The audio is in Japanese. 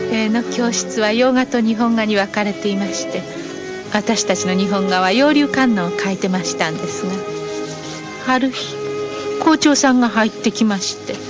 の教室は洋画と日本画に分かれていまして、私たちの日本画は洋流観音を描いてましたんですが、ある日校長さんが入ってきまして、